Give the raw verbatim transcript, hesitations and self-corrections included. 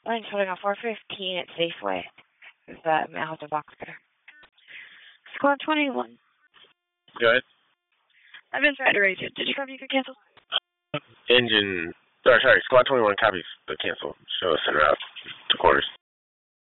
Line's holding on four fifteen at Safeway. There's that Mazda box there. Squad twenty-one. Go ahead. I've been trying to raise it. Did you copy you could cancel? Engine, sorry, sorry, Squad twenty-one copies the cancel. Show us en route to quarters.